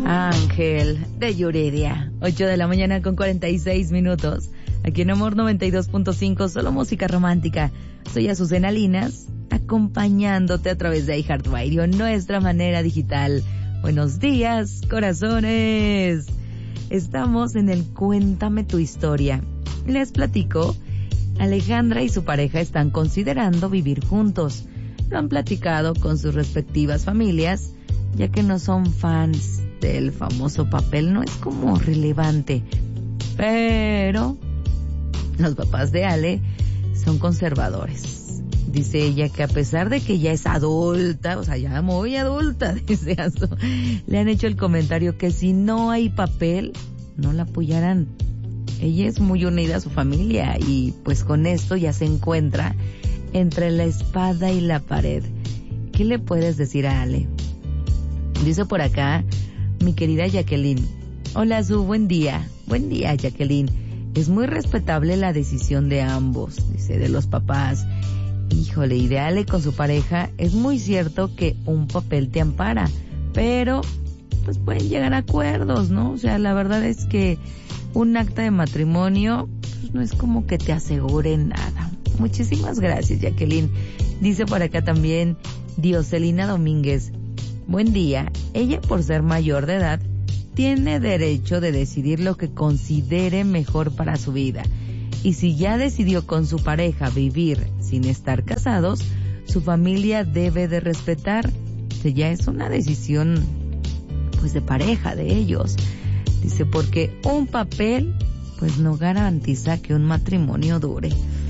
Ángel de Yuridia, 8 de la mañana con 46 minutos. Aquí en Amor 92.5, solo música romántica. Soy Azucena Linas, acompañándote a través de iHeartRadio, nuestra manera digital. Buenos días, corazones. Estamos en el Cuéntame tu historia. Les platico, Alejandra y su pareja están considerando vivir juntos. Lo han platicado con sus respectivas familias, ya que no son fans del famoso papel, no es como relevante. Pero los papás de Ale son conservadores. Dice ella que a pesar de que ya es adulta, o sea, ya muy adulta, dice eso, le han hecho el comentario que si no hay papel, no la apoyarán. Ella es muy unida a su familia y pues con esto ya se encuentra entre la espada y la pared. ¿Qué le puedes decir a Ale? Dice por acá mi querida Jacqueline. Hola, Zu, buen día. Buen día, Jacqueline. Es muy respetable la decisión de ambos, dice, de los papás. Híjole, y de Ale con su pareja, es muy cierto que un papel te ampara, pero pues pueden llegar a acuerdos, ¿no? O sea, la verdad es que un acta de matrimonio pues, no es como que te asegure nada. Muchísimas gracias, Jacqueline. Dice por acá también Dioselina Domínguez. Buen día. Ella, por ser mayor de edad, tiene derecho de decidir lo que considere mejor para su vida. Y si ya decidió con su pareja vivir sin estar casados, su familia debe de respetar. Que ya es una decisión, pues, de pareja de ellos. Dice, porque un papel, pues, no garantiza que un matrimonio dure.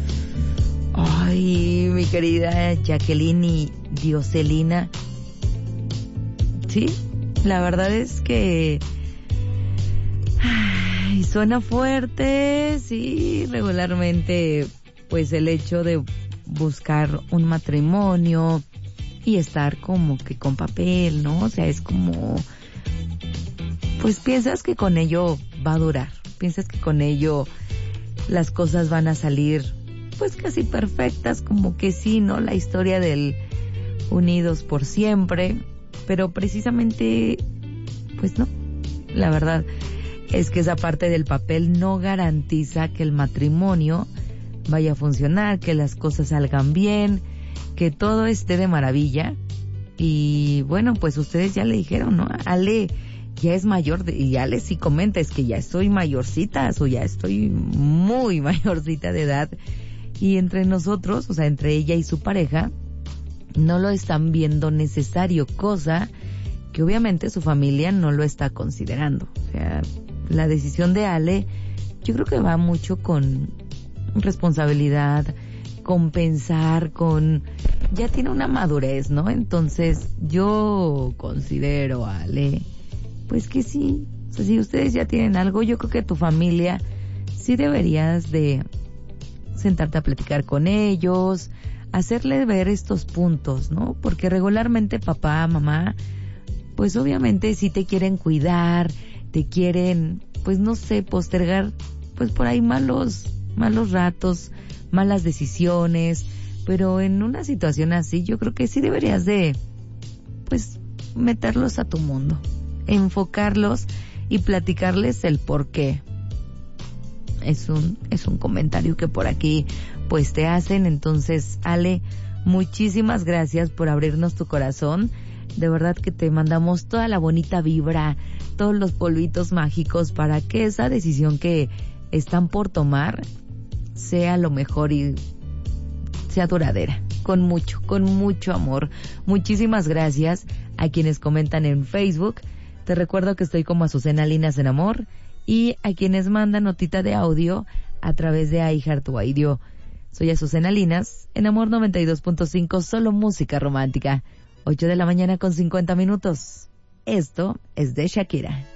Ay, mi querida Jacqueline y Dioselina. Sí, la verdad es que suena fuerte, sí, regularmente pues el hecho de buscar un matrimonio y estar como que con papel, ¿no? O sea, es como, pues piensas que con ello va a durar, piensas que con ello las cosas van a salir pues casi perfectas, como que sí, ¿no? La historia del unidos por siempre. Pero precisamente, pues no, la verdad es que esa parte del papel no garantiza que el matrimonio vaya a funcionar, que las cosas salgan bien, que todo esté de maravilla. Y bueno, pues ustedes ya le dijeron, ¿no? Ale ya es mayor, y Ale sí comenta, es que ya estoy mayorcita, o ya estoy muy mayorcita de edad. Y entre nosotros, o sea, entre ella y su pareja, no lo están viendo necesario, cosa que obviamente su familia no lo está considerando. O sea, la decisión de Ale, yo creo que va mucho con responsabilidad, con pensar, con... ya tiene una madurez, ¿no? Entonces, yo considero a Ale, pues que sí. O sea, si ustedes ya tienen algo, yo creo que tu familia sí deberías de sentarte a platicar con ellos, hacerle ver estos puntos, ¿no? Porque regularmente papá, mamá, pues obviamente sí te quieren cuidar, te quieren, pues no sé, postergar, pues por ahí malos ratos, malas decisiones, pero en una situación así yo creo que sí deberías de, pues, meterlos a tu mundo, enfocarlos y platicarles el por qué. Es un comentario que por aquí pues te hacen. Entonces, Ale, muchísimas gracias por abrirnos tu corazón. De verdad que te mandamos toda la bonita vibra, todos los polvitos mágicos para que esa decisión que están por tomar sea lo mejor y sea duradera, con mucho amor. Muchísimas gracias a quienes comentan en Facebook. Te recuerdo que estoy como Azucena Linas en Amor, y a quienes mandan notita de audio a través de iHeartRadio. Soy Azucena Linas, en Amor 92.5, solo música romántica. 8 de la mañana con 50 minutos. Esto es de Shakira.